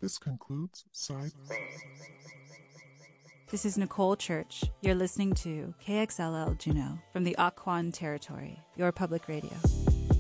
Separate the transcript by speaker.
Speaker 1: This concludes Side.
Speaker 2: This is Nicole Church. You're listening to KXLL Juneau from the Occoquan Territory, your public radio.